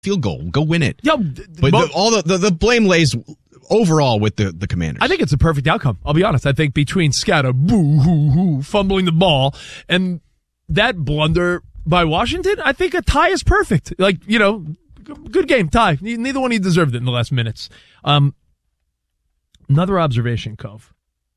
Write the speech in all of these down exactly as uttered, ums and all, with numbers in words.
field goal. Go win it. Yeah, but the, all the, the the blame lays overall with the, the Commanders. I think it's a perfect outcome. I'll be honest. I think between Scatter, boo hoo hoo, fumbling the ball, and that blunder by Washington, I think a tie is perfect. Like, you know, good game, tie. Neither one of you deserved it in the last minutes. Um, another observation, Cove.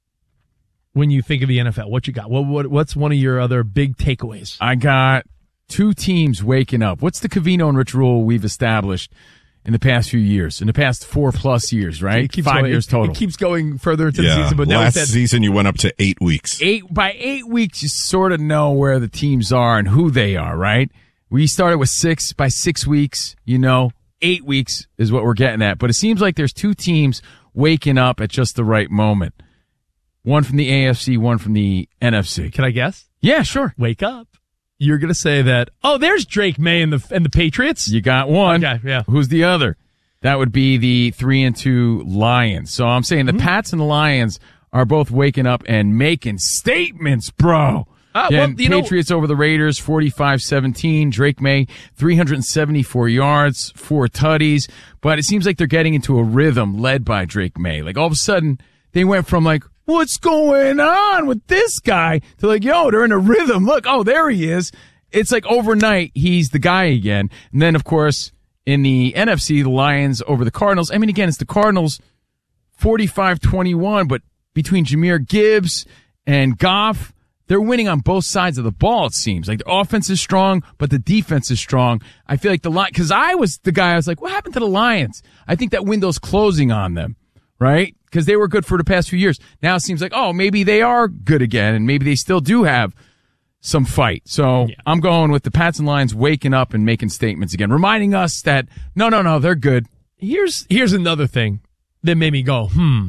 When you think of the N F L, what you got? What, what what's one of your other big takeaways? I got two teams waking up. What's the Covino and Rich rule we've established in the past few years, in the past four plus years, right? Five going, years total. It keeps going further into yeah, the season. But now last that, season you went up to eight weeks. Eight by eight weeks, you sort of know where the teams are and who they are, right? We started with six. By six weeks, you know, eight weeks is what we're getting at. But it seems like there's two teams waking up at just the right moment. One from the A F C, one from the N F C. Can I guess? Yeah, sure. Wake up. You're going to say that, oh, there's Drake May and the and the Patriots? You got one. Okay, yeah. Who's the other? That would be the three and two Lions. So I'm saying the mm-hmm. Pats and the Lions are both waking up and making statements, bro. Uh, Again, well, you Patriots know, over the Raiders, forty-five seventeen. Drake May, three hundred seventy-four yards, four tutties. But it seems like they're getting into a rhythm led by Drake May. Like all of a sudden, they went from like, what's going on with this guy? To like, yo, they're in a rhythm. Look, oh, there he is. It's like overnight, he's the guy again. And then, of course, in the N F C, the Lions over the Cardinals. I mean, again, it's the Cardinals forty-five twenty-one, but between Jahmyr Gibbs and Goff, they're winning on both sides of the ball, it seems. Like, the offense is strong, but the defense is strong. I feel like the Lions, because I was the guy, I was like, what happened to the Lions? I think that window's closing on them, right? Because they were good for the past few years. Now it seems like, oh, maybe they are good again, and maybe they still do have some fight. So yeah. I'm going with the Pats and Lions waking up and making statements again, reminding us that, no, no, no, they're good. Here's here's another thing that made me go, hmm.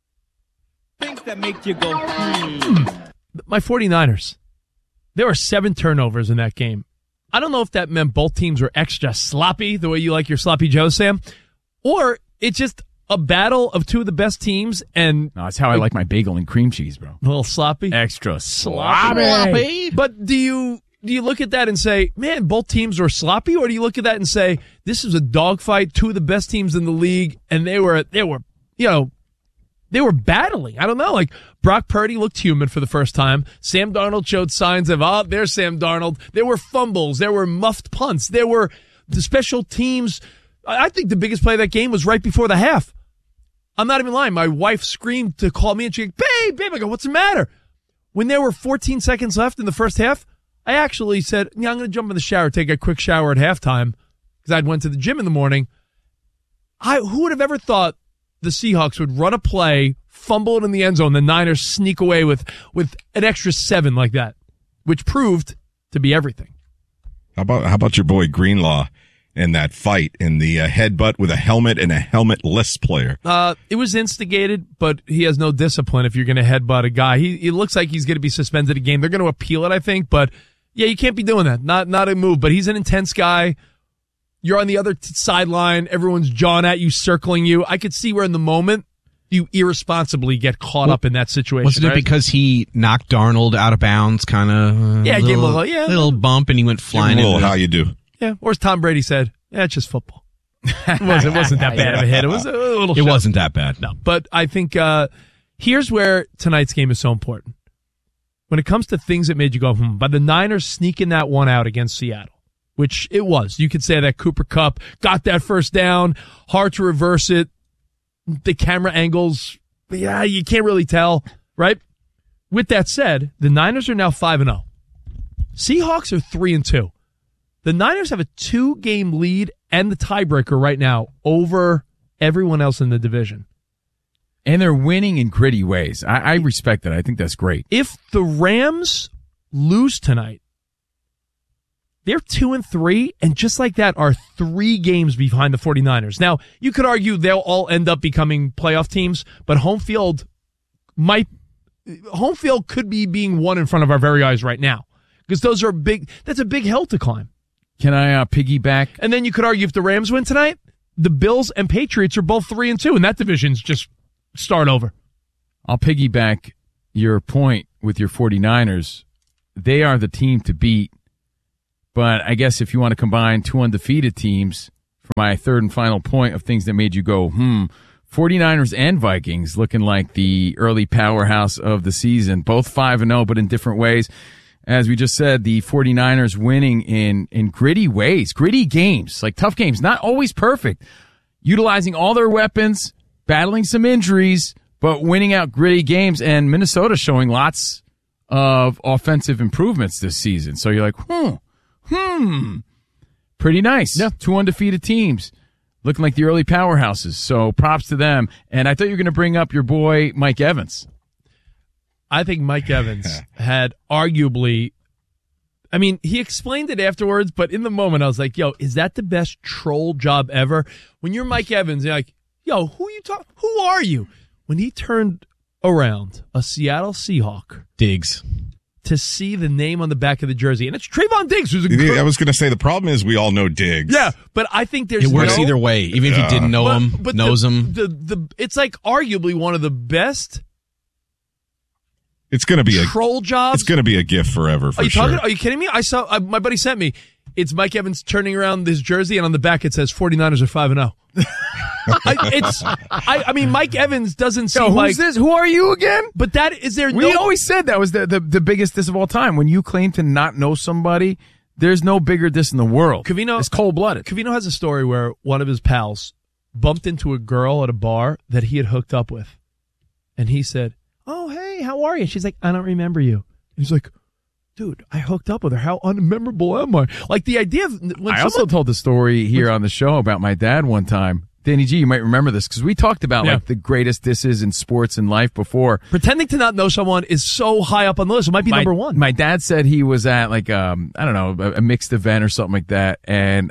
Things that make you go, hmm. My 49ers, there were seven turnovers in that game. I don't know if that meant both teams were extra sloppy, the way you like your sloppy Joe, Sam, or it's just a battle of two of the best teams, and no, that's how I like my bagel and cream cheese, bro. A little sloppy, extra sloppy. sloppy. But do you do you look at that and say, man, both teams were sloppy, or do you look at that and say, this is a dogfight, two of the best teams in the league, and they were they were you know they were battling. I don't know, like Brock Purdy looked human for the first time. Sam Darnold showed signs of, oh, there's Sam Darnold. There were fumbles, there were muffed punts, there were the special teams. I think the biggest play of that game was right before the half. I'm not even lying. My wife screamed to call me and she goes, babe, babe. I go, what's the matter? When there were fourteen seconds left in the first half, I actually said, yeah, I'm going to jump in the shower, take a quick shower at halftime because I'd went to the gym in the morning. I Who would have ever thought the Seahawks would run a play, fumble it in the end zone, the Niners sneak away with, with an extra seven like that, which proved to be everything. How about, how about your boy Greenlaw? In that fight, in the uh, headbutt with a helmet and a helmetless player. Uh, it was instigated, but he has no discipline if you're going to headbutt a guy. He, it looks like he's going to be suspended a game. They're going to appeal it, I think, but yeah, you can't be doing that. Not, not a move, but he's an intense guy. You're on the other t- sideline. Everyone's jawing at you, circling you. I could see where in the moment you irresponsibly get caught well, up in that situation. Wasn't right? it because he knocked Darnold out of bounds, kind of? Uh, yeah, little, gave him a little, yeah, little bump, and he went flying. Give him a little into how you do. Yeah, or as Tom Brady said, yeah, it's just football. It wasn't, it wasn't that bad of a hit. It was a little It shot. wasn't that bad. No, but I think uh, here's where tonight's game is so important. When it comes to things that made you go, hmm, by the Niners sneaking that one out against Seattle, which it was. You could say that Cooper Kupp got that first down, hard to reverse it. The camera angles, yeah, you can't really tell, right? With that said, the Niners are now five and oh. Seahawks are three and two. The Niners have a two-game lead and the tiebreaker right now over everyone else in the division. And they're winning in gritty ways. I, I respect that. I think that's great. If the Rams lose tonight, they're two and three, and just like that are three games behind the 49ers. Now, you could argue they'll all end up becoming playoff teams, but home field might home field could be being won in front of our very eyes right now. Because those are big that's a big hill to climb. Can I uh, piggyback? And then you could argue if the Rams win tonight, the Bills and Patriots are both three and two, and that division's just start over. I'll piggyback your point with your 49ers. They are the team to beat, but I guess if you want to combine two undefeated teams for my third and final point of things that made you go, hmm, 49ers and Vikings looking like the early powerhouse of the season, both five and oh, but in different ways. As we just said, the 49ers winning in, in gritty ways, gritty games, like tough games, not always perfect, utilizing all their weapons, battling some injuries, but winning out gritty games, and Minnesota showing lots of offensive improvements this season. So you're like, hmm, hmm, pretty nice. Yeah. Two undefeated teams looking like the early powerhouses. So props to them. And I thought you were going to bring up your boy, Mike Evans. I think Mike Evans had arguably, I mean, he explained it afterwards, but in the moment I was like, yo, is that the best troll job ever? When you're Mike Evans, you're like, yo, who are you talking? Who are you? When he turned around a Seattle Seahawk, Diggs, to see the name on the back of the jersey, and it's Trayvon Diggs, who's a good. I was going to say the problem is we all know Diggs. Yeah, but I think there's it works no, either way. Even if you didn't know but, him, but knows the, him. The, the it's like arguably one of the best. It's going to be a troll jobs. It's going to be a gift forever for are you sure. talking? Are you kidding me? I saw uh, my buddy sent me. It's Mike Evans turning around his jersey, and on the back it says 49ers are five and oh. I, it's. I, I mean, Mike Evans doesn't seem Yo, who's like this? Who are you again? But that is there. We no, always said that was the, the, the biggest diss of all time. When you claim to not know somebody, there's no bigger diss in the world. Covino, it's cold-blooded. Covino has a story where one of his pals bumped into a girl at a bar that he had hooked up with, and he said, "Oh, hey, how are you?" She's like, "I don't remember you." And he's like, "Dude, I hooked up with her. How unmemorable am I?" Like the idea of when I someone, also told the story here on the show about my dad one time. Danny G, you might remember this because we talked about Yeah. like the greatest disses in sports and life before. pretending to not know someone is so high up on the list. It might be my, number one. My dad said he was at like um I don't know a, a mixed event or something like that, and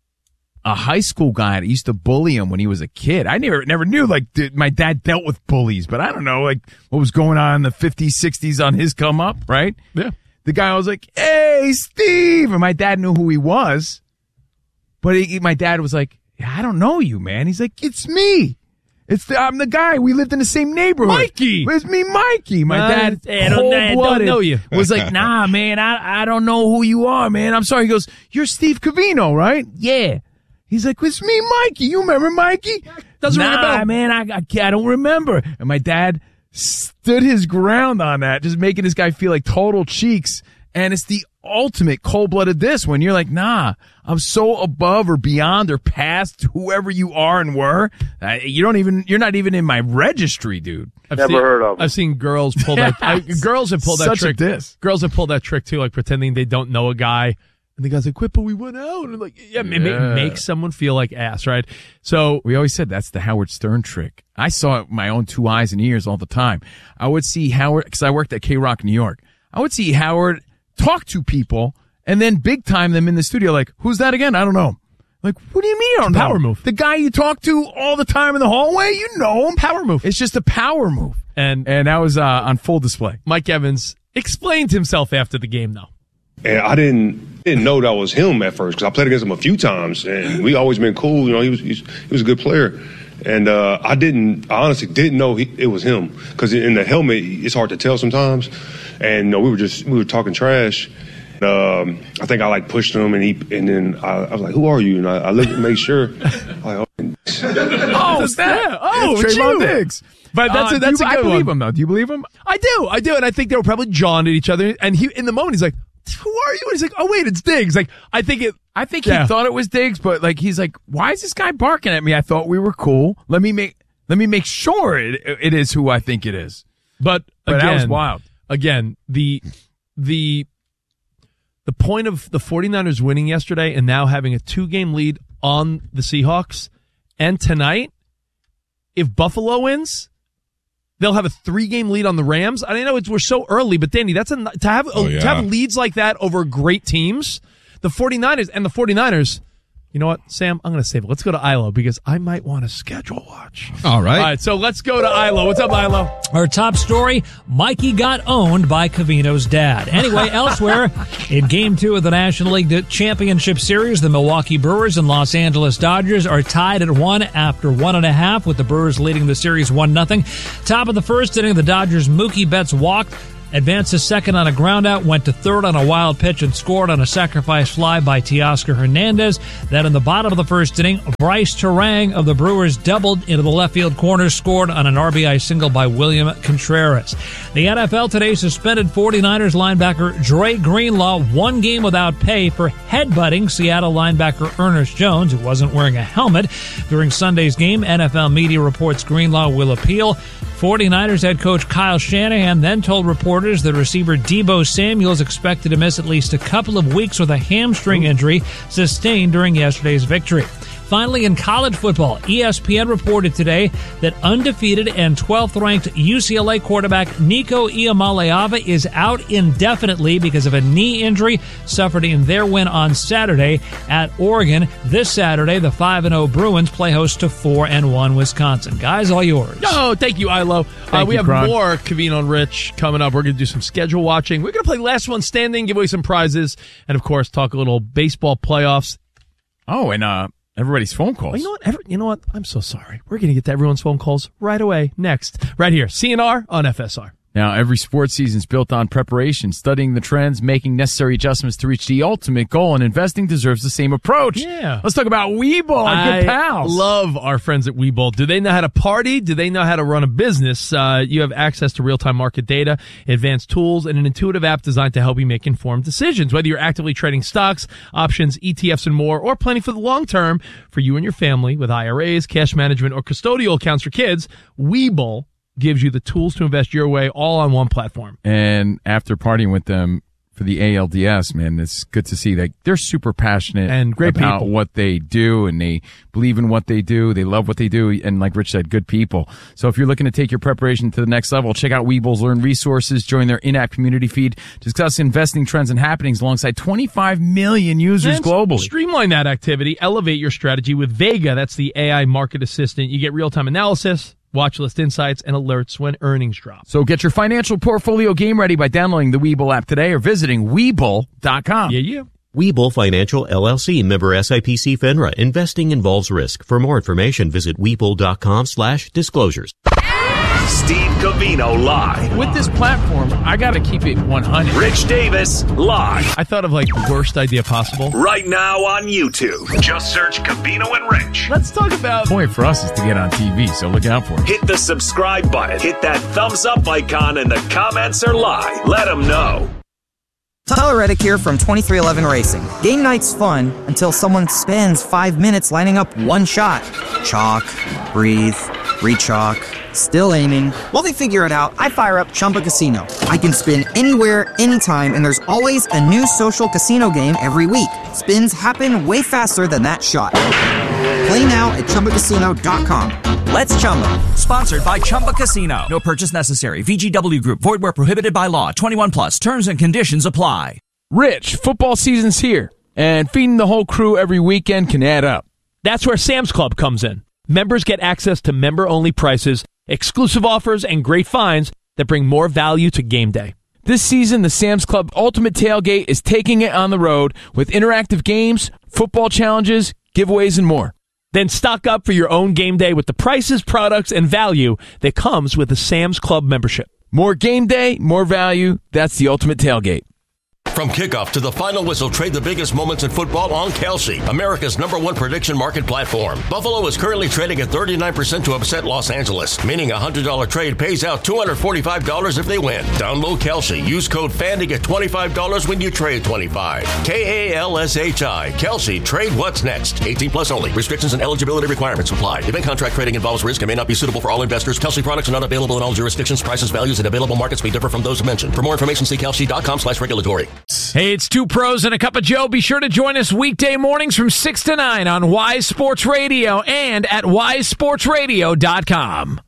a high school guy used to bully him when he was a kid. I never never knew like th- my dad dealt with bullies, but I don't know like what was going on in the fifties, sixties on his come up, right? Yeah. The guy was like, "Hey, Steve," and my dad knew who he was, but he, my dad was like, "Yeah, I don't know you, man." He's like, "It's me. It's the, I'm the guy. We lived in the same neighborhood. Mikey. It's me, Mikey." My Uh, dad, I don't- I don't cold-blooded, know you. was like, "Nah, man, I I don't know who you are, man. I'm sorry." He goes, "You're Steve Covino, right?" "Yeah." He's like, "It's me, Mikey. You remember Mikey?" Doesn't ring a nah, bell. man, I, I I don't remember. And my dad stood his ground on that, just making this guy feel like total cheeks. And it's the ultimate cold-blooded diss when you're like, nah, I'm so above or beyond or past whoever you are and were. Uh, you don't even, you're not even in my registry, dude. I've Never seen, heard of him. I've seen girls pull that. I, girls have pulled that Such a trick. diss. Girls have pulled that trick too, like pretending they don't know a guy, and the guy's like, "Quit, but we went out," and like, yeah, ma- Yeah. ma- make someone feel like ass, right? So We always said that's the Howard Stern trick. I saw it with my own two eyes and ears all the time. I would see Howard, because I worked at K-Rock New York. I would see Howard talk to people and then big time them in the studio like, "Who's that again? I don't know." Like, what do you mean you don't It's a know? power move. The guy you talk to all the time in the hallway, you know him. Power move. It's just a power move. and And that was uh, on full display. Mike Evans explained himself after the game, though. And I didn't didn't know that was him at first because I played against him a few times and we always been cool. You know, he was he's, he was a good player, and uh, I didn't I honestly didn't know he, it was him because in the helmet it's hard to tell sometimes. And you know, we were just we were talking trash. Um, I think I like pushed him and he and then I, I was like, "Who are you?" And I, I looked to make sure. Like, oh, Oh, it's that. Oh, it's it's Trayvon you. Diggs. But that's Uh, a, that's do a you- good I believe one. him, though. Do you believe him? I do, I do, and I think they were probably jawing at each other. And he, in the moment, he's like, "Who are you?" And he's like, "Oh wait, it's Diggs." Like, I think it. I think Yeah. he thought it was Diggs, but like he's like, "Why is this guy barking at me? I thought we were cool. Let me make let me make sure it it is who I think it is." But But again, that was wild. Again, the the the point of the 49ers winning yesterday and now having a two-game lead on the Seahawks, and tonight, if Buffalo wins, they'll have a three-game lead on the Rams. I know it's we're so early, but Danny, that's a to have Oh, yeah. to have leads like that over great teams. The 49ers and the 49ers. You know what, Sam? I'm going to save it. Let's go to Ilo because I might want to schedule watch. All right. All right, so let's go to Ilo. What's up, Ilo? Our top story, Mikey got owned by Covino's dad. Anyway, elsewhere, in Game two of the National League Championship Series, the Milwaukee Brewers and Los Angeles Dodgers are tied at one after one and a half, with the Brewers leading the series one nothing. Top of the first inning, the Dodgers' Mookie Betts walked. advanced to second on a groundout, went to third on a wild pitch, and scored on a sacrifice fly by Teoscar Hernandez. Then in the bottom of the first inning, Bryce Terang of the Brewers doubled into the left field corner, scored on an R B I single by William Contreras. The N F L today suspended 49ers linebacker Dre Greenlaw one game without pay for headbutting Seattle linebacker Ernest Jones, who wasn't wearing a helmet. During Sunday's game, N F L media reports Greenlaw will appeal. 49ers head coach Kyle Shanahan then told reporters that receiver Deebo Samuel is expected to miss at least a couple of weeks with a hamstring injury sustained during yesterday's victory. Finally, in college football, E S P N reported today that undefeated and twelfth-ranked U C L A quarterback Nico Iamaleava is out indefinitely because of a knee injury suffered in their win on Saturday at Oregon. This Saturday, the five and oh Bruins play host to four and one Wisconsin. Guys, all yours. Oh, thank you, Ilo. Uh, we you, have Kron. more Covino and Rich coming up. We're going to do some schedule watching. We're going to play Last One Standing, give away some prizes, and, of course, talk a little baseball playoffs. Oh, and uh, everybody's phone calls. Oh, you know what? Every, you know what? I'm so sorry. We're going to get to everyone's phone calls right away. Next, right here, C N R on F S R. Now, every sports season is built on preparation, studying the trends, making necessary adjustments to reach the ultimate goal, and investing deserves the same approach. Yeah. Let's talk about Webull, our good pals. I love our friends at Webull. Do they know how to party? Do they know how to run a business? Uh, you have access to real-time market data, advanced tools, and an intuitive app designed to help you make informed decisions. Whether you're actively trading stocks, options, E T Fs, and more, or planning for the long term for you and your family with I R As, cash management, or custodial accounts for kids, Webull gives you the tools to invest your way all on one platform. And after partying with them for the A L D S, man, it's good to see that they're super passionate and great about people. what they do, and they believe in what they do. They love what they do, and like Rich said, good people. So if you're looking to take your preparation to the next level, check out Webull's Learn Resources, join their in-app community feed, discuss investing trends and happenings alongside twenty-five million users And globally. Streamline that activity. Elevate your strategy with Vega. That's the A I market assistant. You get real-time analysis, watch list insights, and alerts when earnings drop. So get your financial portfolio game ready by downloading the Webull app today or visiting Webull dot com. Yeah, yeah. Webull Financial, L L C, member S I P C FINRA. Investing involves risk. For more information, visit Webull dot com slash disclosures. Steve Covino live. With this platform, I got to keep it one hundred. Rich Davis live. I thought of like the worst idea possible. Right now on YouTube. Just search Covino and Rich. Let's talk about... The point for us is to get on T V, so look out for it. Hit the subscribe button. Hit that thumbs up icon, and the comments are live. Let them know. Tyler Reddick here from twenty-three eleven Racing. Game night's fun until someone spends five minutes lining up one shot. Chalk, breathe, re-chalk, still aiming. While they figure it out, I fire up Chumba Casino. I can spin anywhere, anytime, and there's always a new social casino game every week. Spins happen way faster than that shot. Play now at Chumba Casino dot com. Let's Chumba. Sponsored by Chumba Casino. No purchase necessary. V G W Group. Void where prohibited by law. twenty-one plus. Terms and conditions apply. Rich, football season's here, and feeding the whole crew every weekend can add up. That's where Sam's Club comes in. Members get access to member-only prices, exclusive offers, and great finds that bring more value to game day. This season, the Sam's Club Ultimate Tailgate is taking it on the road with interactive games, football challenges, giveaways, and more. Then stock up for your own game day with the prices, products, and value that comes with a Sam's Club membership. More game day, more value. That's the Ultimate Tailgate. From kickoff to the final whistle, trade the biggest moments in football on Kelsey, America's number one prediction market platform. Buffalo is currently trading at thirty-nine percent to upset Los Angeles, meaning a one hundred dollars trade pays out two hundred forty-five dollars if they win. Download Kelsey. Use code F A N to get twenty-five dollars when you trade twenty-five dollars. K A L S H I. Kelsey. Trade what's next. eighteen plus only. Restrictions and eligibility requirements apply. Event contract trading involves risk and may not be suitable for all investors. Kelsey products are not available in all jurisdictions. Prices, values, and available markets may differ from those mentioned. For more information, see kelsey dot com slash regulatory. Hey, it's Two Pros and a Cup of Joe. Be sure to join us weekday mornings from six to nine on Wise Sports Radio and at wise sports radio dot com.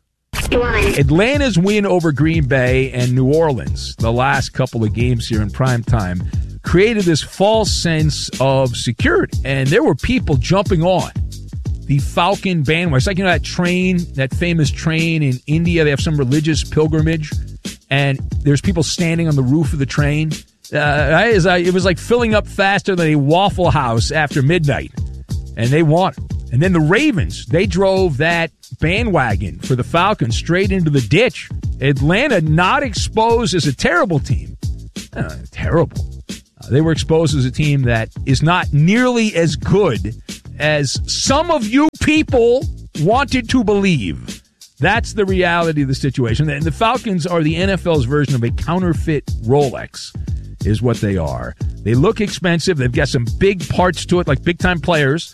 Atlanta's win over Green Bay and New Orleans, the last couple of games here in prime time, created this false sense of security. And there were people jumping on the Falcon bandwagon. It's like, you know, that train, that famous train in India. They have some religious pilgrimage, and there's people standing on the roof of the train. Uh, it was like filling up faster than a Waffle House after midnight, and they won. And then the Ravens, they drove that bandwagon for the Falcons straight into the ditch Atlanta not exposed as a terrible team. Uh, terrible. Uh, they were exposed as a team that is not nearly as good as some of you people wanted to believe. That's the reality of the situation. And the Falcons are the N F L's version of a counterfeit Rolex, is what they are. They look expensive. They've got some big parts to it, like big-time players.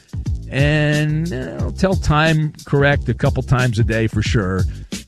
And uh, tell time correct a couple times a day for sure.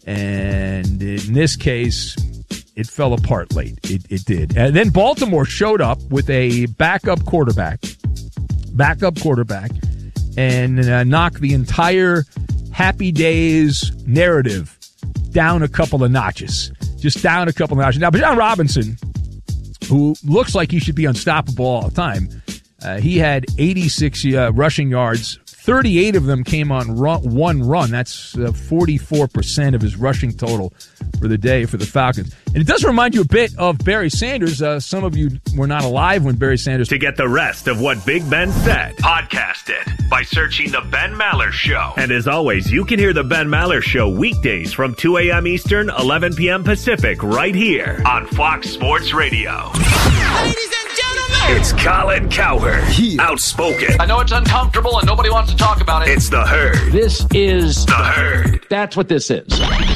And in this case, it fell apart late. It, it did. And then Baltimore showed up with a backup quarterback, backup quarterback, and uh, knocked the entire Happy Days narrative down a couple of notches. Just down a couple of notches. Now, Bijan Robinson, who looks like he should be unstoppable all the time, uh, he had eighty-six uh, rushing yards. thirty-eight of them came on run, one run. That's uh, forty-four percent of his rushing total for the day for the Falcons. And it does remind you a bit of Barry Sanders. Uh, some of you were not alive when Barry Sanders... To get the rest of what Big Ben said, podcast it by searching The Ben Maller Show. And as always, you can hear The Ben Maller Show weekdays from two a.m. Eastern, eleven p.m. Pacific, right here on Fox Sports Radio. Ladies and gentlemen, it's Colin Cowherd, yeah. Outspoken. I know it's uncomfortable and nobody wants to talk about it. It's The Herd. This is The Herd. That's what this is.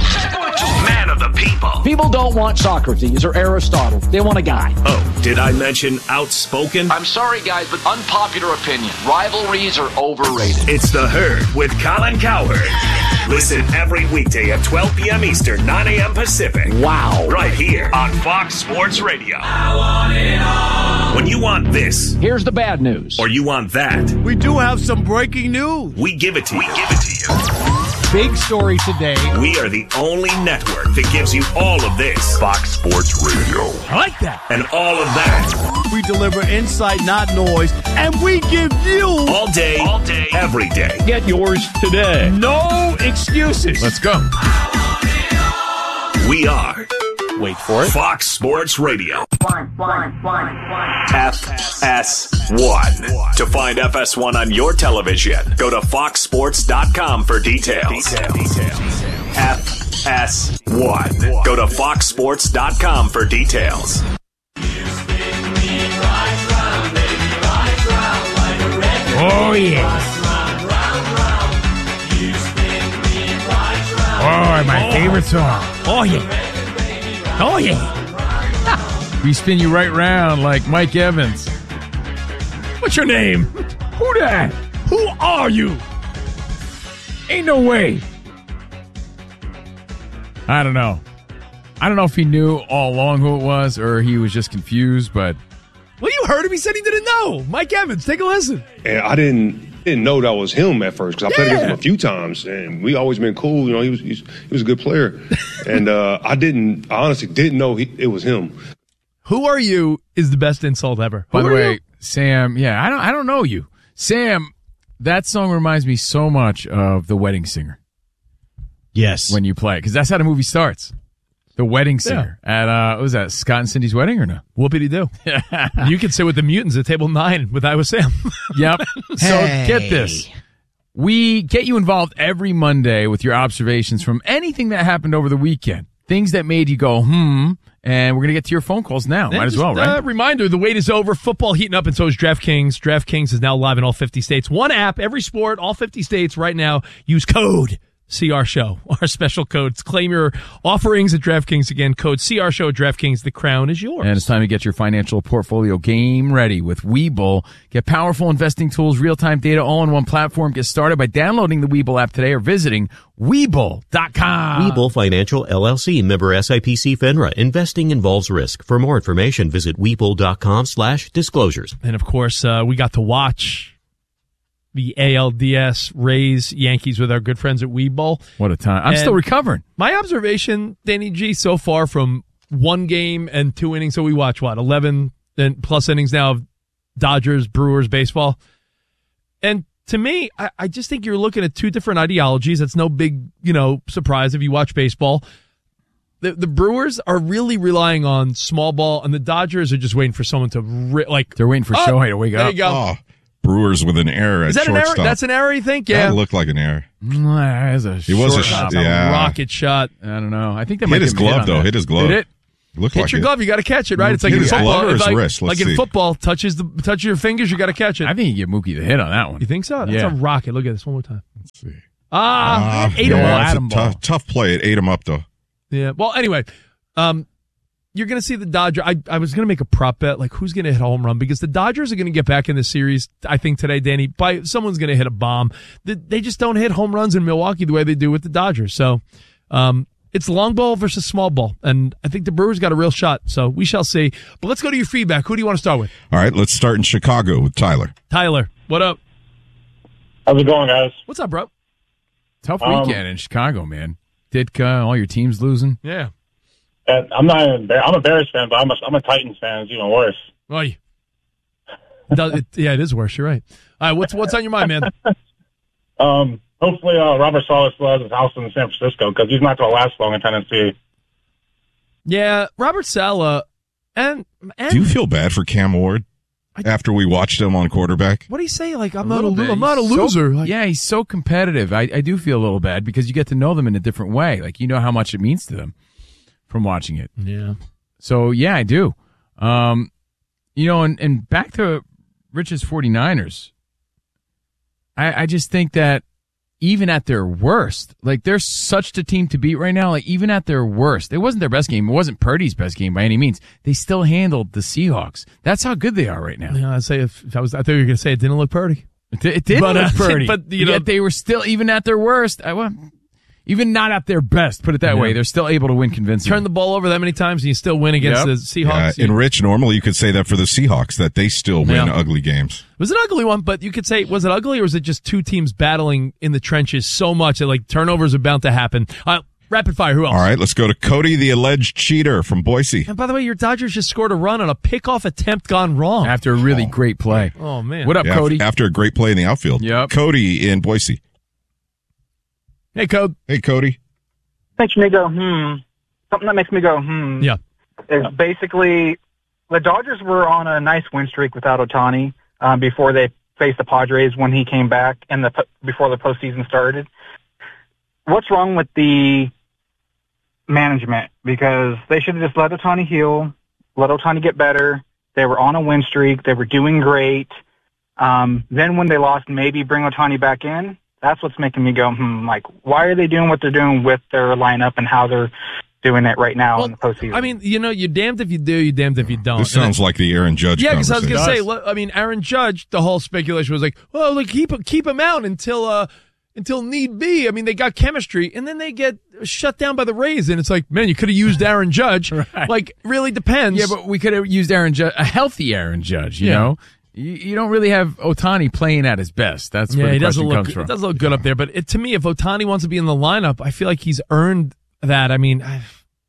Man of the people. People don't want Socrates or Aristotle. They want a guy. Oh, did I mention outspoken? I'm sorry, guys, but unpopular opinion. Rivalries are overrated. It's The Herd with Colin Cowherd. Listen every weekday at twelve p.m. Eastern, nine a.m. Pacific. Wow. Right here on Fox Sports Radio. I want it all. When you want this. Here's the bad news. Or you want that. We do have some breaking news. We give it to you. We give it to you. Big story today. We are the only network that gives you all of this. Fox Sports Radio. I like that. And all of that. We deliver insight, not noise. And we give you... All day, all day, every day. Get yours today. No excuses. Let's go. We are... Wait for it. Fox Sports Radio. One, one, one, one. F S one. To find F S one on your television, go to fox sports dot com for details. Details. F S one. Go to fox sports dot com for details. Oh, yeah. Oh, my favorite song. Oh, yeah. Oh, yeah. We spin you right round like Mike Evans. What's your name? Who that? Who are you? Ain't no way. I don't know. I don't know if he knew all along who it was or he was just confused, but... Well, you heard him. He said he didn't know. Mike Evans, take a listen. And I didn't didn't know that was him at first because I played Yeah. against him a few times, and we always been cool. You know, he was he's, he was a good player, and uh, I didn't. I honestly didn't know he, it was him. Who are you is the best insult ever. By Who the are way, you? Sam, yeah, I don't I don't know you. Sam, that song reminds me so much of The Wedding Singer. Yes. When you play it, because that's how the movie starts. The Wedding Singer. Yeah. At, uh, what was that, Scott and Cindy's wedding or no? Whoopity-doo. You can sit with the mutants at table nine with Iowa Sam. Yep. So Hey. get this. We get you involved every Monday with your observations from anything that happened over the weekend. Things that made you go, hmm. And we're going to get to your phone calls now. And Might as just, well, right? Uh, reminder, the wait is over. Football heating up, and so is DraftKings. DraftKings is now live in all fifty states. One app, every sport, all fifty states right now. Use code C R Show, our special codes. Claim your offerings at DraftKings again. Code C R Show at DraftKings. The crown is yours. And it's time to get your financial portfolio game ready with Webull. Get powerful investing tools, real-time data, all in one platform. Get started by downloading the Webull app today or visiting Webull dot com. Webull Financial L L C, member S I P C FINRA. Investing involves risk. For more information, visit Webull dot com slash disclosures. And, of course, uh, we got to watch the A L D S Rays Yankees with our good friends at Webull. What a time. I'm And still recovering. My observation, Danny G, so far from one game and two innings, so we watch, what, eleven and plus innings now of Dodgers, Brewers baseball. And to me, I, I just think you're looking at two different ideologies. That's no big, you know, surprise if you watch baseball. The, the Brewers are really relying on small ball, and the Dodgers are just waiting for someone to, ri- like... They're waiting for oh, Shohei to wake there up. you go. Oh, Brewers with an error at Is that an shortstop. error? That's an error, you think? Yeah. That looked like an error. Mm, As a He was a short sh- yeah. rocket shot. I don't know. I think that Hit might his give him a glove, on though. that. Hit his glove. Did it? Looked Hit like your it. glove, you got to catch it, right? It's like Hit in his football. glove or his It's like, wrist? Let's like in see. football, touches the touch your fingers, you got to catch it. I think you give Mookie the hit on that one. You think so? That's Yeah. a rocket. Look at this one more time. Let's see. Ah, Ah, ate yeah, him up. that's a Atom ball. tough, tough play. It ate him up, though. Yeah. Well, anyway, um, you're going to see the Dodgers. I, I was going to make a prop bet, like who's going to hit a home run, because the Dodgers are going to get back in the series, I think, today, Danny. By someone's going to hit a bomb. The, they just don't hit home runs in Milwaukee the way they do with the Dodgers. So um, it's long ball versus small ball, and I think the Brewers got a real shot. So we shall see. But let's go to your feedback. Who do you want to start with? All right, let's start in Chicago with Tyler. Tyler, what up? How's it going, guys? What's up, bro? Tough Um, weekend in Chicago, man. Ditka, all your teams losing. Yeah. Uh, I'm not. Even, I'm a Bears fan, but I'm a, I'm a Titans fan. It's even worse. Oh, yeah. It does- it- yeah, it is worse. You're right. All right, what's what's on your mind, man? Um, hopefully, uh, Robert Saleh still has his house in San Francisco because he's not going to last long in Tennessee. Yeah, Robert Saleh, and and Do you feel bad for Cam Ward after we watched him on quarterback? what do you say? Like I'm A not a little lo- bit. I'm not a He's so- loser. Like, yeah, he's so competitive. I, I do feel a little bad because you get to know them in a different way. Like, you know how much it means to them from watching it. yeah. So, yeah, I do. Um, you know, and, and back to Rich's 49ers, I, I just think that even at their worst, like they're such a team to beat right now, like even at their worst, it wasn't their best game. It wasn't Purdy's best game by any means. They still handled the Seahawks. That's how good they are right now. Yeah, I'd say if, if I was, I thought you were going to say it didn't look pretty. It, it did But, look uh, Purdy, but, you know- yet they were still, even at their worst, I, well, even not at their best, put it that Yeah. way, they're still able to win convincingly. Turn the ball over that many times and you still win against Yep. the Seahawks. Yeah, and Rich, normally you could say that for the Seahawks, that they still win Yeah. ugly games. It was an ugly one, but you could say, was it ugly or was it just two teams battling in the trenches so much that like turnovers are bound to happen? Uh, rapid fire, who else? All right, let's go to Cody, the alleged cheater from Boise. And by the way, your Dodgers just scored a run on a pickoff attempt gone wrong. After a really great play. Oh, man. What up, Yeah, Cody? After a great play in the outfield. Yep. Cody in Boise. Hey, Code. Hey, Cody. Makes me go, hmm. Something that makes me go, hmm. Yeah. Is basically the Dodgers were on a nice win streak without Ohtani um, before they faced the Padres when he came back and the before the postseason started. What's wrong with the management? Because they should have just let Ohtani heal, let Ohtani get better. They were on a win streak. They were doing great. Um, then when they lost, maybe bring Ohtani back in. That's what's making me go, hmm, like, why are they doing what they're doing with their lineup and how they're doing it right now in the postseason? I mean, you know, you're damned if you do, you're damned if you don't. This sounds like the Aaron Judge Yeah, because I was conversation. going to say, look, I mean, Aaron Judge, the whole speculation was like, well, like keep keep him out until uh until need be. I mean, they got chemistry, and then they get shut down by the Rays, and it's like, man, you could have used Aaron Judge. Right. Like, really depends. Yeah, but we could have used Aaron Judge, a healthy Aaron Judge, you Yeah. know? You, you don't really have Ohtani playing at his best. That's yeah, where the he doesn't question look comes from. it doesn't look good up there. But it, to me, if Ohtani wants to be in the lineup, I feel like he's earned that. I mean, I,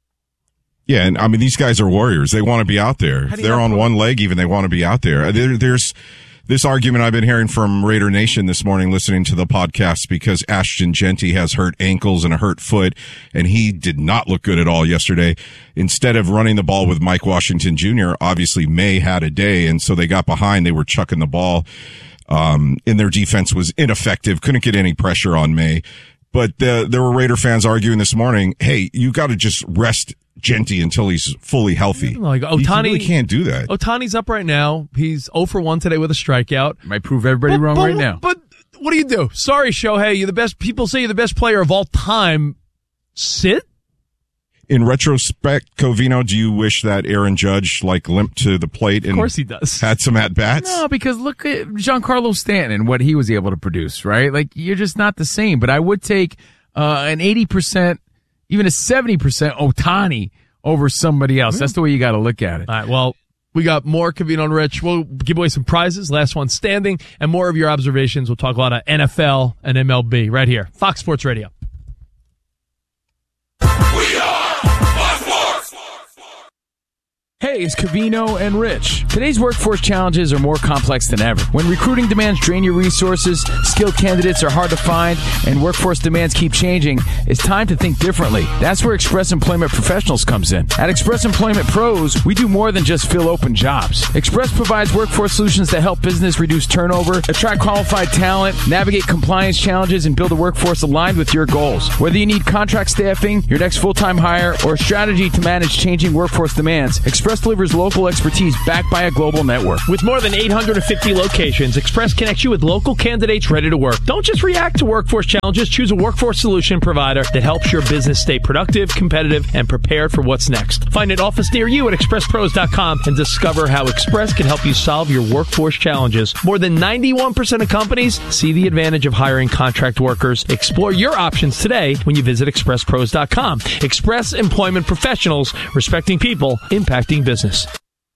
Yeah, and I mean, these guys are warriors. They want to be out there. How If do you they're not on put- one leg, even they want to be out there. there. There's this argument I've been hearing from Raider Nation this morning, listening to the podcast, because Ashton Genty has hurt ankles and a hurt foot, and he did not look good at all yesterday. Instead of running the ball with Mike Washington Junior, obviously May had a day, and so they got behind. They were chucking the ball, um, and their defense was ineffective. Couldn't get any pressure on May. But uh, there were Raider fans arguing this morning, hey, you got to just rest Genty until he's fully healthy. like You- Ohtani you really can't do that. Ohtani's up right now. He's zero for one today with a strikeout. Might prove everybody wrong right now. But what do you do? Sorry, Shohei, you're the best. People say you're the best player of all time. Sit. In retrospect, Covino, do you wish that Aaron Judge like limped to the plate and Of course he does. had some at bats? No, because look at Giancarlo Stanton and what he was able to produce, right? Like, you're just not the same. But I would take uh, an eighty percent, even a seventy percent Ohtani over somebody else. That's the way you got to look at it. All right, well, we got more Covino and Rich. We'll give away some prizes, last one standing, and more of your observations. We'll talk a lot of N F L and M L B right here. Fox Sports Radio. Hey, it's Covino and Rich. Today's workforce challenges are more complex than ever. When recruiting demands drain your resources, skilled candidates are hard to find, and workforce demands keep changing, it's time to think differently. That's where Express Employment Professionals comes in. At Express Employment Pros, we do more than just fill open jobs. Express provides workforce solutions that help business reduce turnover, attract qualified talent, navigate compliance challenges, and build a workforce aligned with your goals. Whether you need contract staffing, your next full-time hire, or a strategy to manage changing workforce demands, Express delivers local expertise backed by a global network. With more than eight hundred fifty locations, Express connects you with local candidates ready to work. Don't just react to workforce challenges. Choose a workforce solution provider that helps your business stay productive, competitive, and prepared for what's next. Find an office near you at express pros dot com and discover how Express can help you solve your workforce challenges. More than ninety-one percent of companies see the advantage of hiring contract workers. Explore your options today when you visit express pros dot com. Express Employment Professionals, respecting people, impacting business.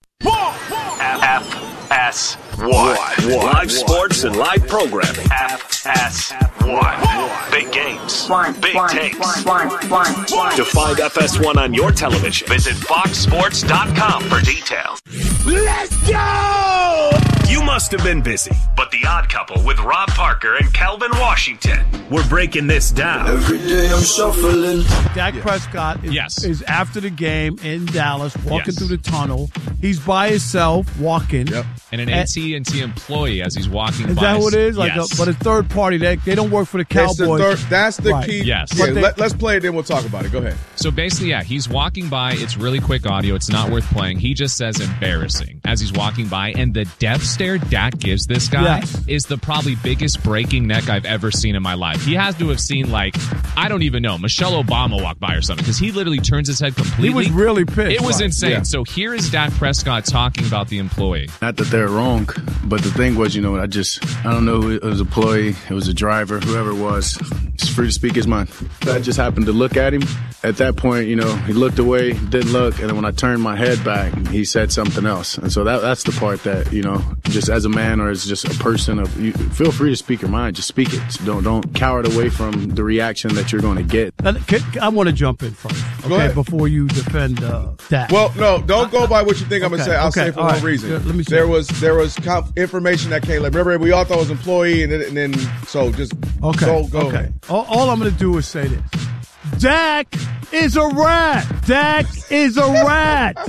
F S one. Live sports and live programming. F S one. Big games. Big takes. To find F S one on your television, visit fox sports dot com for details. Let's go! You must have been busy, but The Odd Couple with Rob Parker and Calvin Washington. We're breaking this down. Every day I'm shuffling. Dak Prescott is, yes. is after the game in Dallas, walking Yes. through the tunnel. He's by himself, walking. Yep. And an A T and T employee as he's walking Is by. that what it is? Like, yes. a, but a third party, they, they don't work for the That's the Cowboys. third- that's the Right. key. Yes. Yeah, But they- let, let's play it, then we'll talk about it. Go ahead. So basically, yeah, he's walking by. It's really quick audio. It's not worth playing. He just says embarrassing as he's walking by. And the death stare Dak gives this guy Yes. is the probably biggest breaking neck I've ever seen in my life. He has to have seen, like, I don't even know, Michelle Obama walk by or something, because he literally turns his head completely. He was really pissed. It was Right. insane. Yeah. So here is Dak Prescott talking about the employee. Not that they're wrong, but the thing was, you know, I just, I don't know, it was an employee, it was a driver, whoever it was, he's free to speak his mind. I just happened to look at him. At that point, you know, he looked away, didn't look, and then when I turned my head back, he said something else. And so that that's the part that, you know, just as a man or as just a person, of you feel free to speak your mind, just speak it. Don't don't cower it away from the reaction that you're going to get. I want to jump in first, okay, ahead. before you defend uh, Dak. Well, no, don't go by what you think I'm gonna Okay, say. I'll okay, say for all one right. reason. Yeah, let me see. There was there was conf- information that came. Like, remember, we all thought it was employee, and then, and then so just Okay. Go, go okay. ahead. All, all I'm going to do is say this. Dak is a rat. Dak is a rat.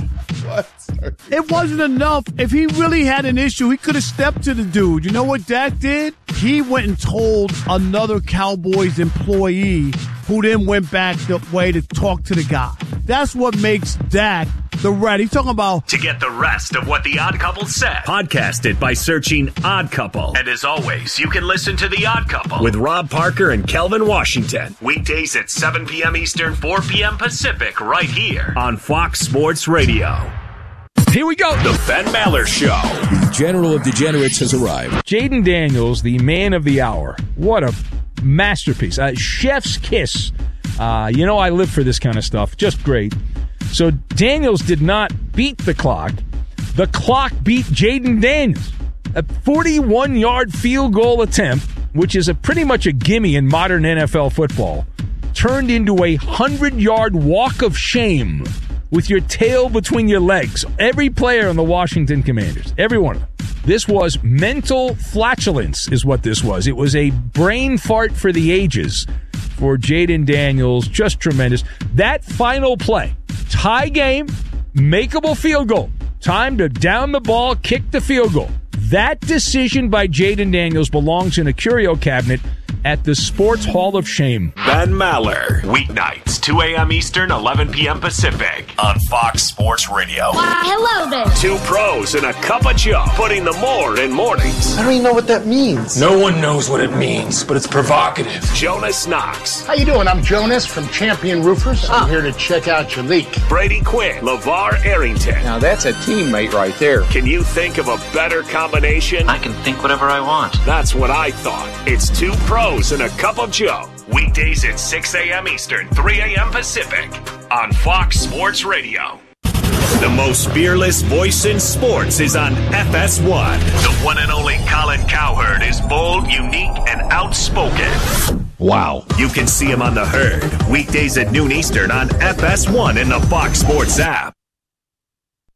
It wasn't enough. If he really had an issue, he could have stepped to the dude. You know what Dak did? He went and told another Cowboys employee, who then went back the way to talk to the guy. That's what makes Dak the rat. He's talking about... To get the rest of what The Odd Couple said, podcast it by searching Odd Couple. And as always, you can listen to The Odd Couple with Rob Parker and Kelvin Washington. Weekdays at seven p.m. Eastern, four p.m. Pacific, right here on Fox Sports Radio. Here we go. The Ben Maller Show. The General of Degenerates has arrived. Jaden Daniels, the man of the hour. What a masterpiece. Uh, chef's kiss. Uh, you know, I live for this kind of stuff. Just great. So Daniels did not beat the clock. The clock beat Jaden Daniels. A forty-one-yard field goal attempt, which is a pretty much a gimme in modern N F L football, turned into a hundred-yard walk of shame with your tail between your legs. Every player on the Washington Commanders, every one of them. This was mental flatulence is what this was. It was a brain fart for the ages for Jaden Daniels. Just tremendous. That final play, tie game, makeable field goal. Time to down the ball, kick the field goal. That decision by Jaden Daniels belongs in a curio cabinet at the Sports Hall of Shame. Ben Maller, weeknights, two a.m. Eastern, eleven p.m. Pacific, on Fox Sports Radio. Why, hello there. Two pros and a cup of Joe, putting the more in mornings. I don't even know what that means. No one knows what it means, but it's provocative. Jonas Knox. How you doing? I'm Jonas from Champion Roofers. I'm here to check out your leak. Brady Quinn. LeVar Arrington. Now that's a teammate right there. Can you think of a better combination? I can think whatever I want. That's what I thought. It's two pros and a cup of Joe. Weekdays at six a.m. Eastern, three a.m. Pacific, on Fox Sports Radio. The most fearless voice in sports is on F S one. The one and only Colin Cowherd is bold, unique, and outspoken. Wow. You can see him on The Herd, weekdays at noon Eastern on F S one in the Fox Sports app.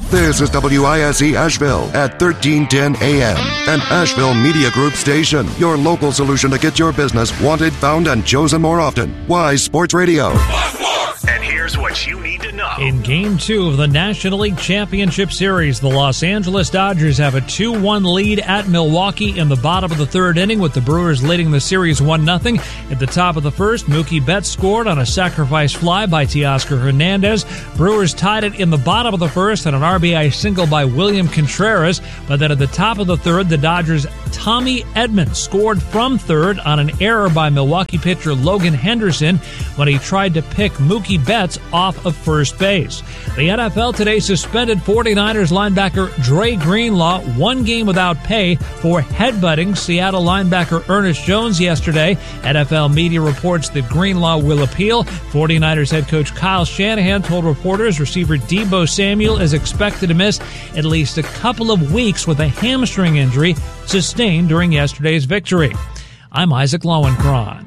This is W I S E Asheville at thirteen ten A M, an Asheville Media Group station. Your local solution to get your business wanted, found, and chosen more often. Wise Sports Radio. And here's what you need to know. In Game two of the National League Championship Series, the Los Angeles Dodgers have a two one lead at Milwaukee in the bottom of the third inning, with the Brewers leading the series one nothing. At the top of the first, Mookie Betts scored on a sacrifice fly by Teoscar Hernandez. Brewers tied it in the bottom of the first on an R B I single by William Contreras. But then at the top of the third, the Dodgers' Tommy Edman scored from third on an error by Milwaukee pitcher Logan Henderson when he tried to pick Mookie Betts off of first base. The N F L today suspended 49ers linebacker Dre Greenlaw one game without pay for headbutting Seattle linebacker Ernest Jones yesterday. N F L media reports that Greenlaw will appeal. 49ers head coach Kyle Shanahan told reporters receiver Deebo Samuel is expected to miss at least a couple of weeks with a hamstring injury sustained during yesterday's victory. I'm Isaac Lowenkron.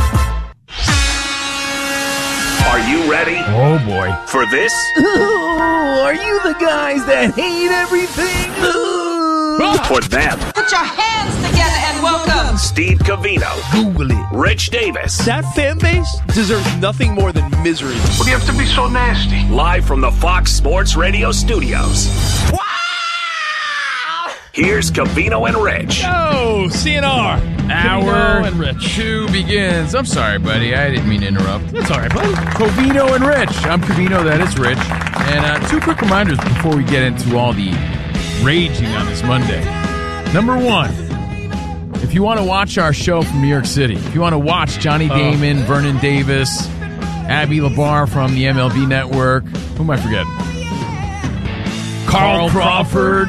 Are you ready? Oh, boy. For this? Ooh, are you the guys that hate everything? Ooh. For them. Put your hands together and welcome Steve Covino. Google it. Rich Davis. That fan base deserves nothing more than misery. What do you have to be so nasty? Live from the Fox Sports Radio studios. Wow! Here's Covino and Rich. Oh, C N R. Hour and Rich. two begins. I'm sorry, buddy. I didn't mean to interrupt. That's all right, buddy. Covino and Rich. I'm Covino. That is Rich. And uh, two quick reminders before we get into all the raging on this Monday. Number one, if you want to watch our show from New York City, if you want to watch Johnny Oh. Damon, Vernon Davis, Abby LaBar from the M L B Network, who am I forgetting? Carl, Carl Crawford.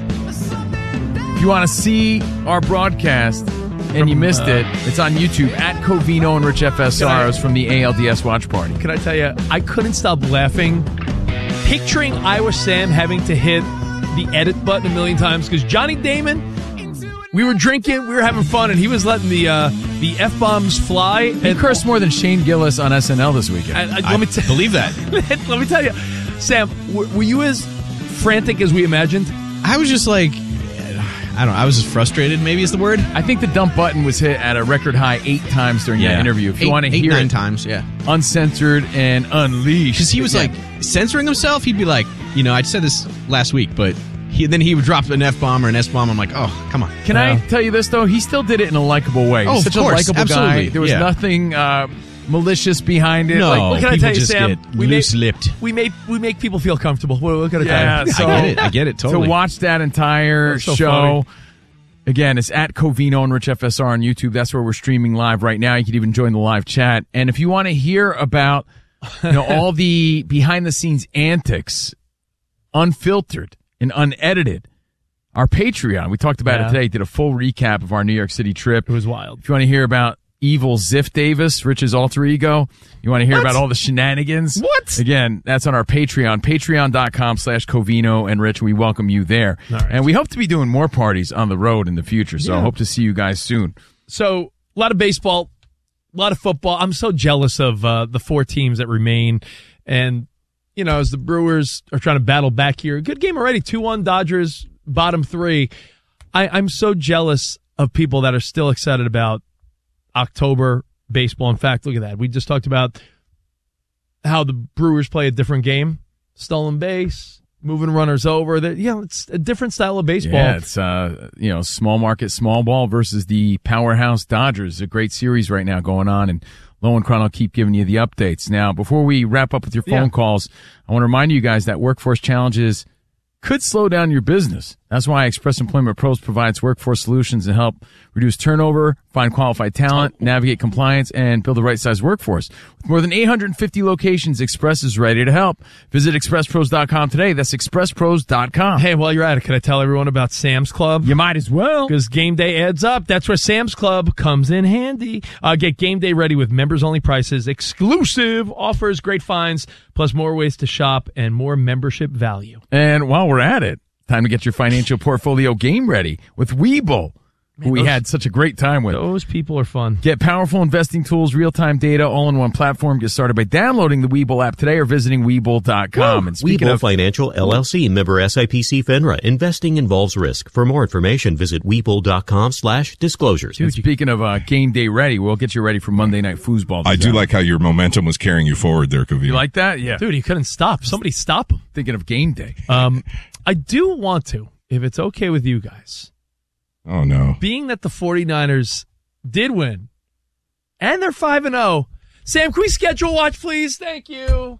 If you want to see our broadcast and you missed uh, it, it's on YouTube at Covino and Rich F S R. It was from the A L D S watch party. Can I tell you, I couldn't stop laughing, picturing Iowa Sam having to hit the edit button a million times because Johnny Damon, we were drinking, we were having fun, and he was letting the uh, the F-bombs fly. He and cursed more than Shane Gillis on S N L this weekend. I, I, let me t- believe that. let me tell you, Sam, were, were you as frantic as we imagined? I was just like, I don't know, I was just frustrated, maybe is the word. I think the dump button was hit at a record high eight times during Yeah. that interview. If you Eight- want to eight, hear nine it times, yeah. uncensored and unleashed. Because he was Yeah. like censoring himself. He'd be like, you know, I said this last week, but he, then he would drop an F-bomb or an S-bomb. I'm like, oh, come on. Can I tell you this, though? He still did it in a likable way. Oh, He's of such course. a likable Absolutely. guy. There was Yeah. nothing uh, malicious behind it. No, Like, What can I people tell you, just Sam? get We made- loose-lipped. We make we make people feel comfortable. What, what can I Yeah, tell you? so I get it. I get it. Totally. To watch that entire That's so show, funny. again, it's at Covino and Rich F S R on YouTube. That's where we're streaming live right now. You can even join the live chat. And if you want to hear about you know all the behind-the-scenes antics, unfiltered and unedited, our Patreon, we talked about Yeah. it today, did a full recap of our New York City trip. It was wild. If you want to hear about evil Ziff Davis, Rich's alter ego, you want to hear What? about all the shenanigans. What? Again, that's on our Patreon, patreon.com slash Covino and Rich. We welcome you there. All right. And we hope to be doing more parties on the road in the future. So I Yeah. hope to see you guys soon. So a lot of baseball, a lot of football. I'm so jealous of uh, the four teams that remain. And, you know, as the Brewers are trying to battle back here, good game already, two one Dodgers, bottom three. I, I'm so jealous of people that are still excited about October baseball. In fact, look at that. We just talked about how the Brewers play a different game. Stolen base, moving runners over. That yeah, it's a different style of baseball. Yeah, it's, uh, you know, small market, small ball versus the powerhouse Dodgers. A great series right now going on, and Lowenkron will keep giving you the updates. Now, before we wrap up with your phone Yeah. calls, I want to remind you guys that Workforce Challenges could slow down your business. That's why Express Employment Pros provides workforce solutions to help reduce turnover, find qualified talent, navigate compliance, and build the right size workforce. With more than eight hundred fifty locations, Express is ready to help. Visit express pros dot com today. That's express pros dot com. Hey, while you're at it, can I tell everyone about Sam's Club? You might as well. Because game day adds up. That's where Sam's Club comes in handy. Uh, get game day ready with members-only prices, exclusive offers, great finds, plus more ways to shop and more membership value. And while we're at it, time to get your financial portfolio game ready with Webull. who we those- had such a great time with. Those people are fun. Get powerful investing tools, real-time data, all in one platform. Get started by downloading the Webull app today or visiting Webull dot com. And speaking Webull of Financial L L C, member S I P C FINRA. Investing involves risk. For more information, visit Webull dot com slash disclosures. And speaking of uh, game day ready, we'll get you ready for Monday Night Foosball. I do like how your momentum was carrying you forward there, Kavita. You like that? Yeah. Dude, he couldn't stop. Somebody stop him. Thinking of game day. Um, I do want to, if it's okay with you guys. Oh, no. Being that the 49ers did win, and they're five and oh. Sam, can we schedule watch, please? Thank you.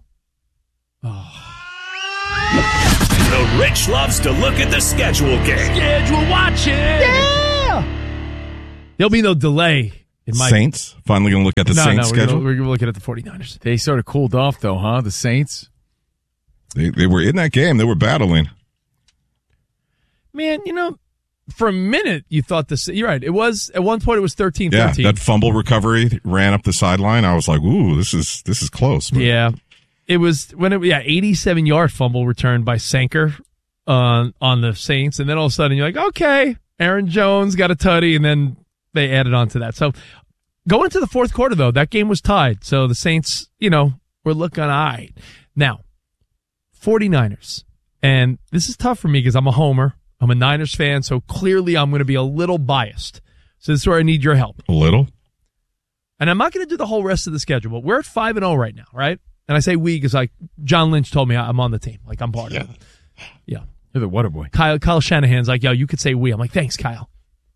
The Rich loves to look at the schedule game. Schedule watching. Yeah. There'll be no delay in my Saints? Finally going to look at the no, Saints no, schedule? We're, gonna, we're looking at the 49ers. They sort of cooled off, though, huh? The Saints? They, they were in that game. They were battling. Man, you know, for a minute, you thought this. You're right. It was, at one point, it was thirteen thirteen. Yeah, that fumble recovery ran up the sideline. I was like, ooh, this is this is close. But Yeah. It was, when it, yeah, eighty-seven yard fumble returned by Sanker on, on the Saints. And then all of a sudden, you're like, okay, Aaron Jones got a tutty, and then they added on to that. So going into the fourth quarter, though, that game was tied. So the Saints, you know, were looking all right. Now, 49ers. And this is tough for me because I'm a homer. I'm a Niners fan, so clearly I'm going to be a little biased. So this is where I need your help. A little? And I'm not going to do the whole rest of the schedule, but we're at five and oh right now, right? And I say we because like John Lynch told me I'm on the team. Like I'm part yeah. of it. Yeah. You're the water boy. Kyle, Kyle Shanahan's like, yo, you could say we. I'm like, thanks, Kyle.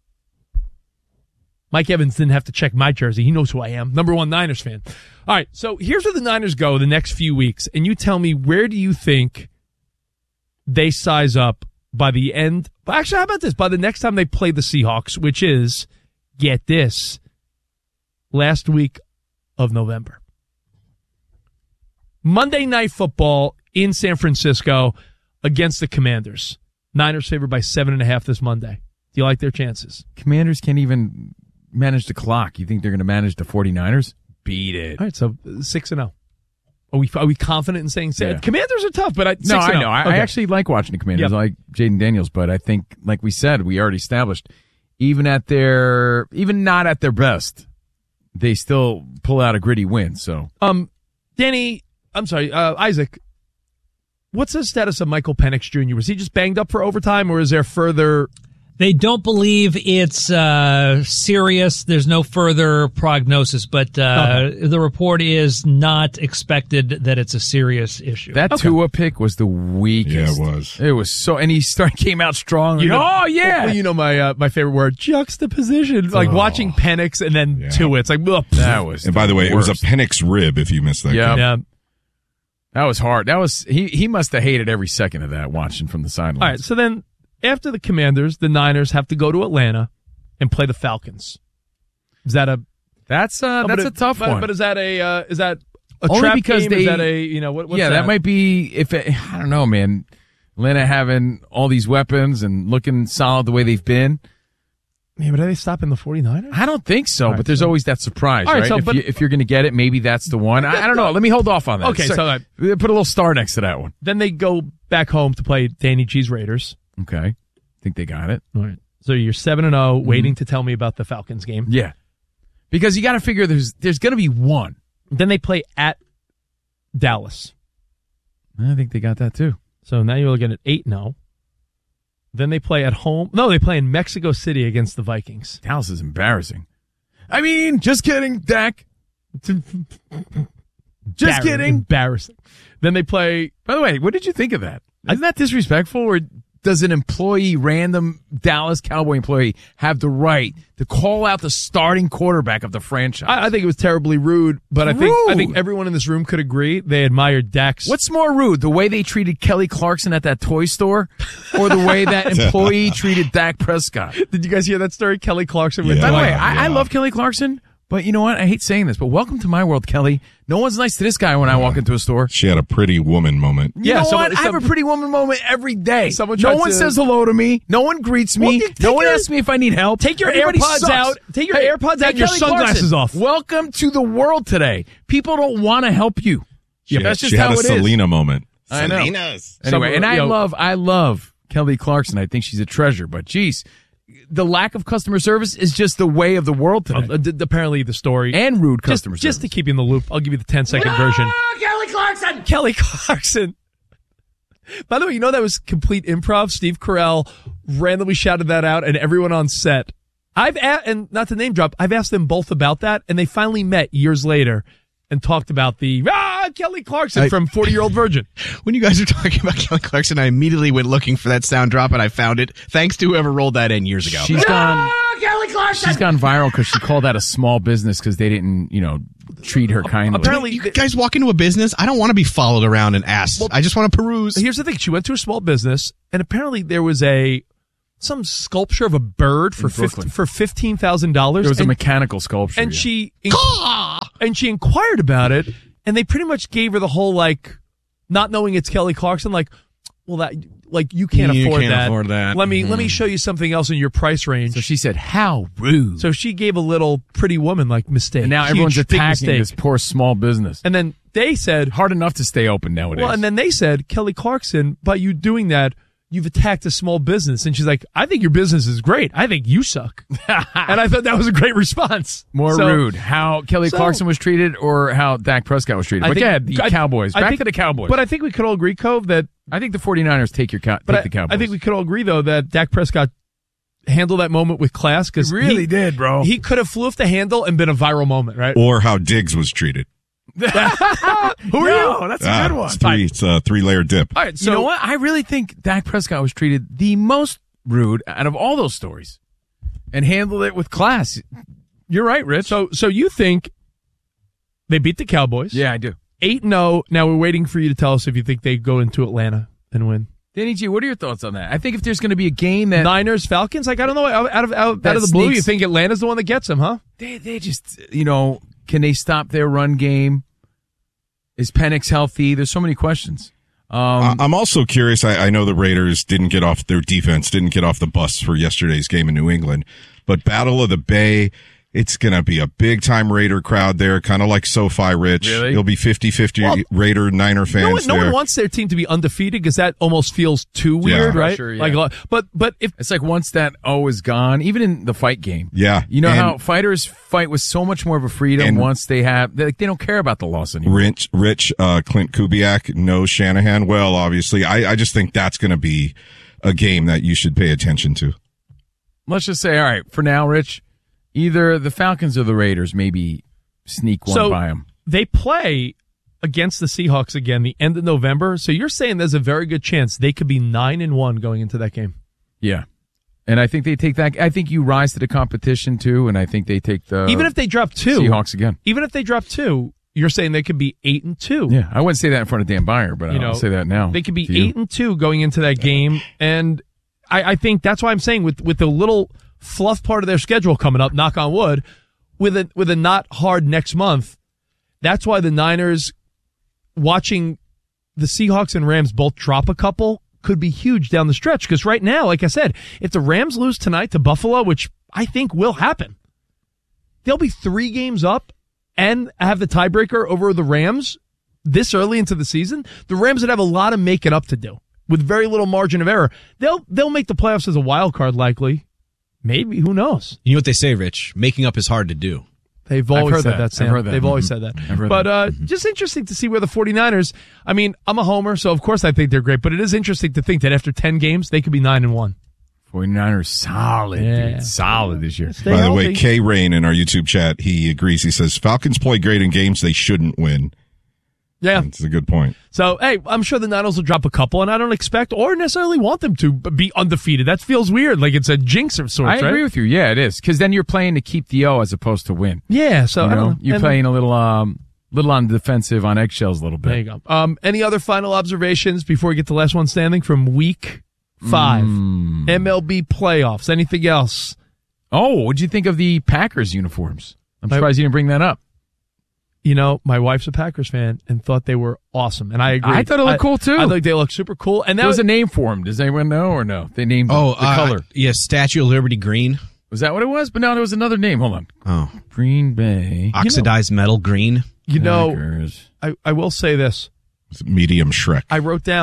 Mike Evans didn't have to check my jersey. He knows who I am. Number one Niners fan. All right, so here's where the Niners go the next few weeks. And you tell me, where do you think they size up by the end? Actually, how about this? By the next time they play the Seahawks, which is, get this, last week of November. Monday Night Football in San Francisco against the Commanders. Niners favored by seven and a half this Monday. Do you like their chances? Commanders can't even manage the clock. You think they're going to manage the 49ers? Beat it. All right, so six and oh. Are we are we confident in saying six? Yeah. Commanders are tough, but I, No, I know. I, okay. I actually like watching the Commanders. Yep. I like Jaden Daniels, but I think, like we said, we already established, even at their, even not at their best, they still pull out a gritty win. So, Um, Danny, I'm sorry, uh, Isaac, what's the status of Michael Penix Junior? Was he just banged up for overtime, or is there further? They don't believe it's uh, serious. There's no further prognosis, but uh, Okay. the report is not expected that it's a serious issue. that Tua pick was the weakest. Yeah, it was. It was so, and he start came out strong. You like, know- oh, yeah. Well, you know my uh, my favorite word, juxtaposition. Like Oh. watching Penix and then Yeah. Tua. It's like, ugh. That was And by the way, worst. it was a Penix rib if you missed that. Yeah. game. Yeah. That was hard. That was, he, he must have hated every second of that watching from the sidelines. All right, so then after the Commanders, the Niners have to go to Atlanta and play the Falcons. Is that a That's, uh, no, that's but a it- tough but, one. But is that a uh, is that a Only trap because game? they, is that a you know what? What's yeah, that? might be if it, I don't know, man. Atlanta having all these weapons and looking solid the way they've been. Yeah, but are they stopping the 49ers? I don't think so, All right, but there's so- always that surprise, All right, right? so, if, but- you, if you're going to get it, maybe that's the one. I, I don't know. Let me hold off on that. Okay, so, uh, put a little star next to that one. Then they go back home to play Danny G's Raiders. Okay, think they got it. All right, so you're seven and zero, waiting to tell me about the Falcons game. Yeah, because you got to figure there's there's going to be one. Then they play at Dallas. I think they got that too. So now you're looking at eight and zero. Then they play at home. No, they play in Mexico City against the Vikings. Dallas is embarrassing. I mean, just kidding, Dak. Just Embarrassing. kidding. Embarrassing. Then they play. By the way, what did you think of that? Isn't that disrespectful, or does an employee, random Dallas Cowboy employee, have the right to call out the starting quarterback of the franchise? I, I think it was terribly rude, but I think I Rude. think everyone in this room could agree they admired Dak's. What's more rude, the way they treated Kelly Clarkson at that toy store, or the way that employee treated Dak Prescott? Did you guys hear that story? Kelly Clarkson. Yeah. went By to the like- way, I, I yeah. love Kelly Clarkson, but you know what? I hate saying this, but welcome to my world, Kelly. No one's nice to this guy when I walk into a store. She had a pretty woman moment. You Yeah, know someone- what? I have some- a pretty woman moment every day. Someone no tried one to- says hello to me. No one greets Well, me. you- take no one your- asks me if I need help. Take your Everybody AirPods sucks. out. Take your Hey, AirPods hey, out and your Kelly sunglasses Clarkson, off. Welcome to the world today. People don't want to help you. She, Yeah, that's just she how had a it is. Selena moment. I know. Selena's. Anyway, Some- and I you know- love, I love Kelly Clarkson. I think she's a treasure. But geez, the lack of customer service is just the way of the world today. Uh, d- apparently, the story and rude just, customer service. Just to keep you in the loop, I'll give you the ten second version. Kelly Clarkson! Kelly Clarkson. By the way, you know that was complete improv. Steve Carell randomly shouted that out, and everyone on set. I've a- and not to name drop, I've asked them both about that, and they finally met years later and talked about the ah Kelly Clarkson I, from forty Year Old Virgin. When you guys were talking about Kelly Clarkson, I immediately went looking for that sound drop, and I found it. Thanks to whoever rolled that in years ago. She's gone. Kelly Clarkson! She's gone viral because she called out a small business because they didn't, you know, treat her kindly. Apparently, you guys walk into a business. I don't want to be followed around and asked. Well, I just want to peruse. Here's the thing: she went to a small business, and apparently there was a some sculpture of a bird for fifty, for fifteen thousand dollars. There was and, a mechanical sculpture, and yeah. she and she inquired about it, and they pretty much gave her the whole like, not knowing it's Kelly Clarkson, like, well, that like you can't You afford can't that. afford that. Let me Mm-hmm. let me show you something else in your price range. So she said, "How rude!" So she gave a little Pretty Woman like mistake. And now Huge, everyone's big attacking mistake. this poor small business. And then they said, hard enough to stay open nowadays. well, and then they said, Kelly Clarkson, by you doing that, you've attacked a small business. And she's like, I think your business is great. I think you suck. And I thought that was a great response. More So- rude. How Kelly so- Clarkson was treated or how Dak Prescott was treated. I But think- yeah, the I- Cowboys. I Back think- to the Cowboys. But I think we could all agree, Cove, that I think the 49ers take your co- but take I, the Cowboys. I think we could all agree, though, that Dak Prescott handled that moment with class because He really did, bro. He could have flew off the handle and been a viral moment, right? Or how Diggs was treated. Who are No, you? that's a Ah, good one. It's three, it's a three-layer dip. All right, so you know what? I really think Dak Prescott was treated the most rude out of all those stories and handled it with class. You're right, Rich. So, so you think they beat the Cowboys? Yeah, I do. eight and oh. Now we're waiting for you to tell us if you think they go into Atlanta and win. Danny G, what are your thoughts on that? I think if there's going to be a game that Niners, Falcons, like I don't know, out out of out, That out of the blue, sneaks- you think Atlanta's the one that gets them, huh? they they just, you know, can they stop their run game? Is Penix healthy? There's so many questions. Um, I- I'm also curious. I, I know the Raiders didn't get off their defense, didn't get off the bus for yesterday's game in New England, but Battle of the Bay, it's going to be a big time Raider crowd there, kind of like SoFi, Rich. Really? It'll be fifty-fifty Well, Raider, Niner fans No one, no there. one wants their team to be undefeated because that almost feels too weird, right? Pressure, yeah. Like, uh, but but if it's like once that O is gone, even in the fight game. Yeah. You know And- how fighters fight with so much more of a freedom And- once they have, they, they don't care about the loss anymore. Rich, Rich uh, Clint Kubiak knows Shanahan well, obviously. I, I just think that's going to be a game that you should pay attention to. Let's just say, all right, for now, Rich, either the Falcons or the Raiders maybe sneak one so by them. they play against the Seahawks again the end of November, so you're saying there's a very good chance they could be nine and one going into that game. Yeah. And I think they take that. I think you rise to the competition too, and I think they take the Even if they drop two, Seahawks again. Even if they drop two, you're saying they could be eight and two. Yeah, I wouldn't say that in front of Dan Byer, but You I'll know, say that now. They could be to you. eight and two going into that game, and I, I think that's why I'm saying with with the little fluff part of their schedule coming up, knock on wood, with a with a not hard next month. That's why the Niners watching the Seahawks and Rams both drop a couple could be huge down the stretch. Because right now, like I said, if the Rams lose tonight to Buffalo, which I think will happen, they'll be three games up and have the tiebreaker over the Rams this early into the season. The Rams would have a lot of making up to do with very little margin of error. They'll they'll make the playoffs as a wild card likely. Maybe, who knows? You know what they say, Rich? Making up is hard to do. They've I've always heard said that. that, I've Sam. heard that. They've always Mhm. said that. I've heard but that. uh, just interesting to see where the 49ers, I mean, I'm a homer, so of course I think they're great, but it is interesting to think that after ten games, they could be nine and one. 49ers solid, Yeah. dude. Solid this year. Stay By the healthy. way, K Rain in our YouTube chat, he agrees. He says Falcons play great in games they shouldn't win. Yeah. That's a good point. So, hey, I'm sure the Niners will drop a couple, and I don't expect or necessarily want them to be undefeated. That feels weird, like it's a jinx of sorts, I right? agree with you. Yeah, it is. Because then you're playing to keep the O as opposed to win. Yeah, so you I know, don't know. you're And- playing a little, um, little on the defensive, on eggshells a little bit. There you go. Um, any other final observations before we get to the last one standing from week five? Mm. M L B playoffs. Anything else? Oh, what'd you think of the Packers uniforms? I'm I- surprised you didn't bring that up. You know, my wife's a Packers fan and thought they were awesome, and I agree. I thought it looked cool, too. I think they look super cool. And that There was a name for them. Does anyone know or no? They named Oh, the uh, color. yeah, Statue of Liberty green. Was that what it was? But no, there was another name. Hold on. Oh, Green Bay. oxidized metal green. You know, Packers. I, I will say this. It's medium Shrek. I wrote down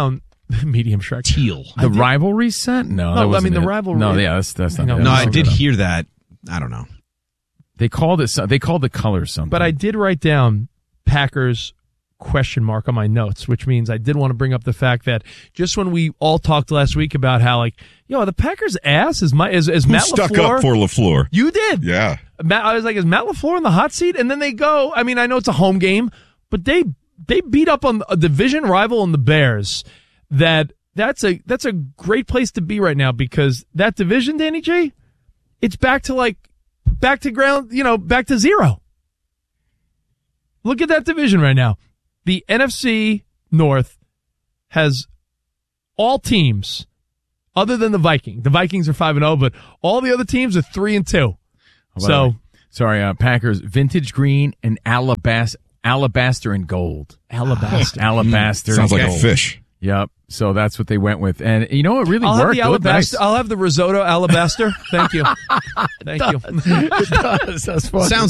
Medium Shrek. Teal. The rivalry set? No, No, that I wasn't mean, the it. rivalry- No, yeah, that's that's not. No, it. No, I That's did not it. hear that. I don't know. They called it. so- They called the color something. But I did write down Packers question mark on my notes, which means I did want to bring up the fact that just when we all talked last week about how, like, yo, the Packers' ass is my is, is Who Matt stuck LaFleur. up for LaFleur? You did. Yeah. Matt, I was like, is Matt LaFleur in the hot seat? And then they go. I mean, I know it's a home game, but they they beat up on a division rival in the Bears. That that's a that's a great place to be right now because that division, Danny J, it's back to like back to ground, you know, back to zero. Look at that division right now. The N F C North has all teams other than the Vikings. The Vikings are five and zero, but all the other teams are three and two. By the So way, sorry, uh, Packers vintage green and alabaster, alabaster and gold. Alabaster, alabaster. Sounds and like gold. a fish. Yep. So that's what they went with, and you know it really I'll have worked. the It looked alabaster. nice. I'll have the risotto alabaster. Thank you. Thank you. It does. That's funny. Sounds